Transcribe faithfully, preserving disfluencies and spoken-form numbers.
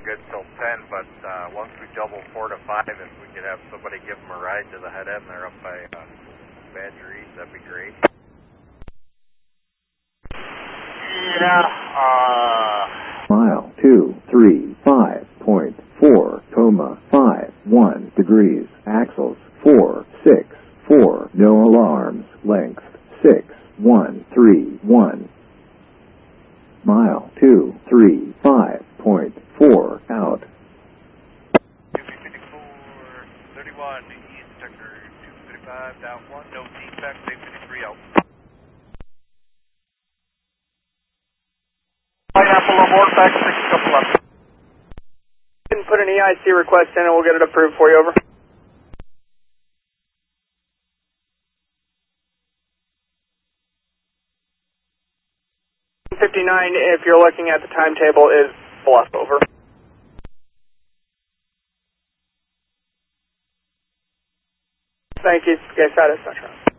good till ten, but uh, once we double four to five, if we could have somebody give them a ride to the head end there up by uh, Badger East, that'd be great. Yeah, uh... Mile two three five point four, coma five one degrees, axles four six four, no alarms, length six one three one. Mile two three five point four, out. two fifty-four, thirty-one, East Tucker, two fifty-five, down one, no defect, eight fifty-three out. Pineapple aboard, back six, couple left. Put an E I C request in and we'll get it approved for you, over. fifty-nine, if you're looking at the timetable, is bluff, over. Thank you, Gay Satisfaction.